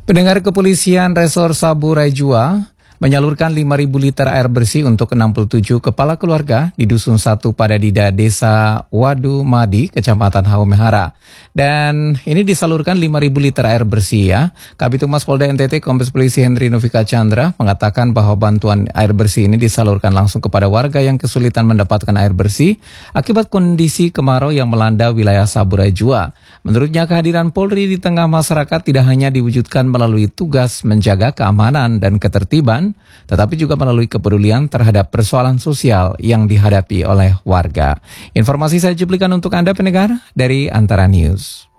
Pendengar, kepolisian Resor Saburai Jua menyalurkan 5.000 liter air bersih untuk 67 kepala keluarga di Dusun 1 Padadida, Desa Wadu Madi, Kecamatan Haumehara. Dan ini disalurkan 5.000 liter air bersih ya. Kabid Humas Polda NTT Kombes Polisi Henry Novika Chandra mengatakan bahwa bantuan air bersih ini disalurkan langsung kepada warga yang kesulitan mendapatkan air bersih akibat kondisi kemarau yang melanda wilayah Saburai Jua. Menurutnya, kehadiran Polri di tengah masyarakat tidak hanya diwujudkan melalui tugas menjaga keamanan dan ketertiban, tetapi juga melalui kepedulian terhadap persoalan sosial yang dihadapi oleh warga. Informasi saya cuplikan untuk Anda pendengar dari Antara News.